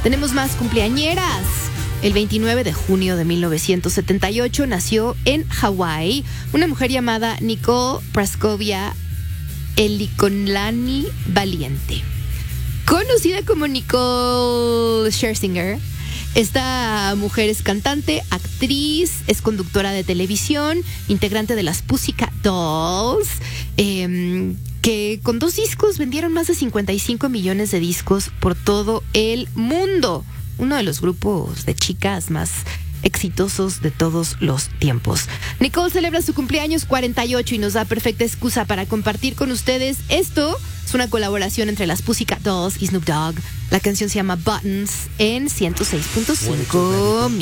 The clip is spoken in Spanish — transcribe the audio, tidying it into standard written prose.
Tenemos más cumpleañeras. El 29 de junio de 1978 nació en Hawái una mujer llamada Nicole Praskovia Elikonlani Valiente. Conocida como Nicole Scherzinger, esta mujer es cantante, actriz, es conductora de televisión, integrante de las Pussycat Dolls, que con 2 discos vendieron más de 55 millones de discos por todo el mundo. Uno de los grupos de chicas más exitosos de todos los tiempos. Nicole celebra su cumpleaños 48 y nos da perfecta excusa para compartir con ustedes esto. Es una colaboración entre las Pussycat Dolls y Snoop Dogg. La canción se llama Buttons en 106.5 Mix.